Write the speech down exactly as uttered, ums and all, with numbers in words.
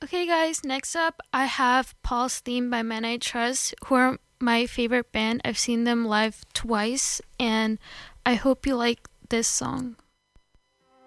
Okay, guys, next up I have Paul's Theme by Men I Trust, who are my favorite band. I've seen them live twice, and I hope you like this song.